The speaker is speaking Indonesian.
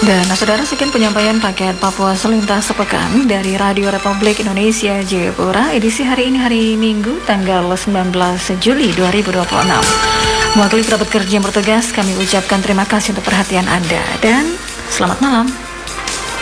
Dan saudara, sekian penyampaian paket Papua Selintas Sepekan dari Radio Republik Indonesia Jayapura edisi hari ini, hari Minggu tanggal 19 Juli 2026. Mewakili kerabat kerja yang bertugas, kami ucapkan terima kasih untuk perhatian Anda dan selamat malam.